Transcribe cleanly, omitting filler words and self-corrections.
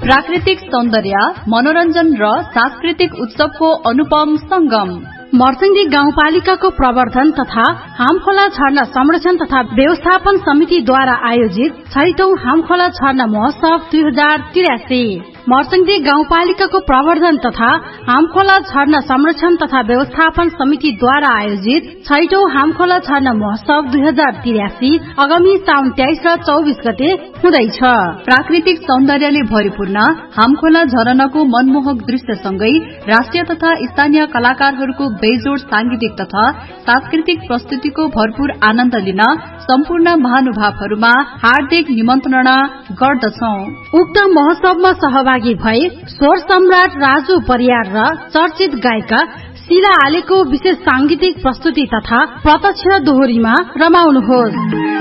प्राकृतिक सौन्दर्य, मनोरञ्जन र सांस्कृतिक उत्सवको अनुपम संगम। मर्सिङदी गाउँपालिकाको प्रवर्धन तथा हामखोला झरना संरक्षण तथा व्यवस्थापन समितिद्वारा आयोजित 6औं हामखोला झरना महोत्सव 2083। मर्सिङदी गाउँपालिकाको प्रवर्धन तथा हामखोला झरना संरक्षण तथा व्यवस्थापन समितिद्वारा आयोजित 6औं हामखोला झरना महोत्सव 2083 आगामी साउन 23 र 24 गते हुँदैछ। प्राकृतिक सौन्दर्यले भरिपूर्ण हामखोला झरनाको मनमोहक दृश्यसँगै राष्ट्रिय तथा स्थानीय कलाकारहरूको बेजोड सांगीतिक तथा सांस्कृतिक प्रस्तुतिको भरपूर आनन्द लिन सम्पूर्ण महानुभावहरूमा हार्दिक निमन्त्रणा गर्दछौं। उक्त महोत्सवमा सहभागी भई स्वर सम्राट राजु परियार र चर्चित गायिका शीला आलेको विशेष सांगीतिक प्रस्तुति तथा प्रत्यक्ष दोहोरीमा रमाउनुहोस्।